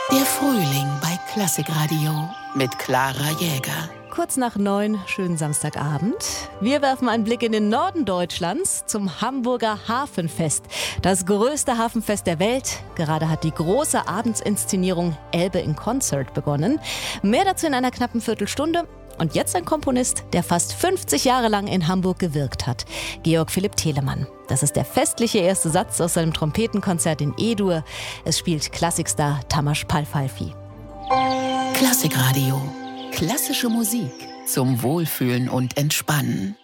Der Frühling bei Klassikradio mit Clara Jäger. Kurz nach 9, schönen Samstagabend. Wir werfen einen Blick in den Norden Deutschlands zum Hamburger Hafenfest. Das größte Hafenfest der Welt. Gerade hat die große Abendsinszenierung Elbe in Concert begonnen. Mehr dazu in einer knappen Viertelstunde. Und jetzt ein Komponist, der fast 50 Jahre lang in Hamburg gewirkt hat. Georg Philipp Telemann. Das ist der festliche erste Satz aus seinem Trompetenkonzert in E-Dur. Es spielt Klassikstar Tamas Palfalfi. Klassikradio. Klassische Musik zum Wohlfühlen und Entspannen.